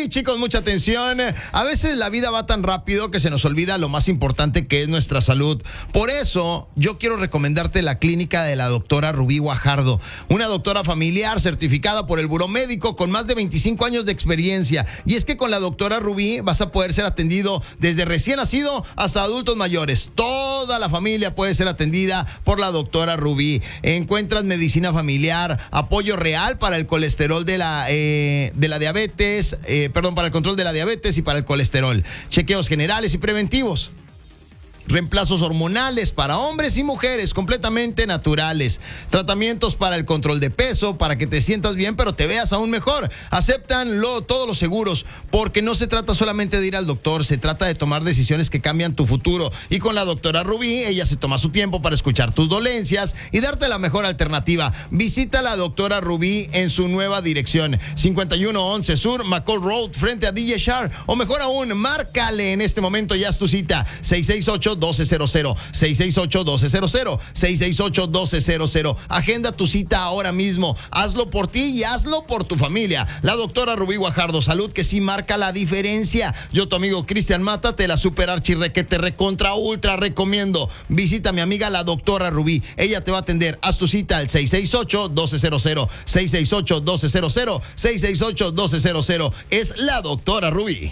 Sí, chicos, mucha atención. A veces la vida va tan rápido que se nos olvida lo más importante que es nuestra salud. Por eso, yo quiero recomendarte la clínica de la doctora Rubí Guajardo, una doctora familiar certificada por el Buró Médico con más de 25 años de experiencia. Y es que con la doctora Rubí vas a poder ser atendido desde recién nacido hasta adultos mayores. Toda la familia puede ser atendida por la doctora Rubí. Encuentras medicina familiar, apoyo real para el colesterol de la diabetes, para el control de la diabetes y para el colesterol, chequeos generales y preventivos, reemplazos hormonales para hombres y mujeres completamente naturales, tratamientos para el control de peso, para que te sientas bien pero te veas aún mejor. Aceptan todos los seguros, porque no se trata solamente de ir al doctor, se trata de tomar decisiones que cambian tu futuro. Y con la doctora Rubí, ella se toma su tiempo para escuchar tus dolencias y darte la mejor alternativa. Visita a la doctora Rubí en su nueva dirección, 5111 Sur McCall Road, frente a DJ Shar, o mejor aún, márcale en este momento, ya es tu cita, 668-1200, 668-1200, 668-1200. Agenda tu cita ahora mismo. Hazlo por ti y hazlo por tu familia. La doctora Rubí Guajardo, salud que sí marca la diferencia. Yo, tu amigo Cristian Mata, te la super archirrequete recontra ultra recomiendo. Visita a mi amiga la doctora Rubí. Ella te va a atender. Haz tu cita al 668-1200, 668-1200, 668-1200. Es la doctora Rubí.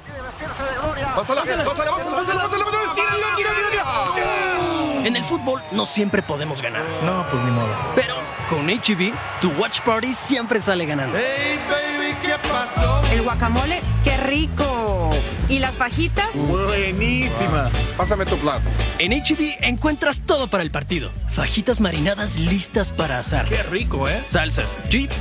En el fútbol no siempre podemos ganar. No, pues ni modo. Pero con H-E-B, tu watch party siempre sale ganando. Hey, baby, ¿qué pasó? El guacamole, qué rico. ¿Y las fajitas? Buenísima. Pásame tu plato. En H-E-B encuentras todo para el partido. Fajitas marinadas listas para asar. Qué rico, ¿eh? Salsas, chips